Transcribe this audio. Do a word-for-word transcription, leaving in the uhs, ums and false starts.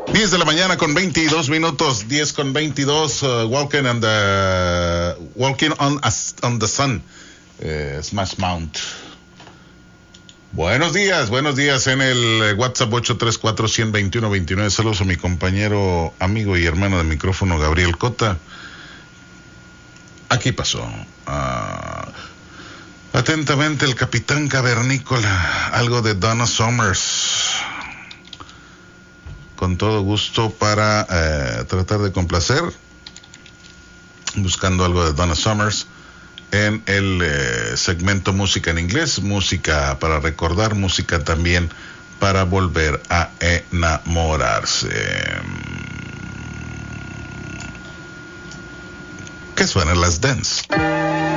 diez de la mañana con veintidós minutos, diez con veintidós, uh, walking on the, walking on, on the sun, uh, Smash Mouth. Buenos días, buenos días en el WhatsApp ocho tres cuatro, uno cero dos uno, dos nueve. Saludos a mi compañero, amigo y hermano de micrófono, Gabriel Cota. Aquí pasó. Uh, atentamente el capitán cavernícola, algo de Donna Summers. Con todo gusto para eh, tratar de complacer, buscando algo de Donna Summers en el eh, segmento música en inglés, música para recordar, música también para volver a enamorarse. ¿Qué suenan las dance?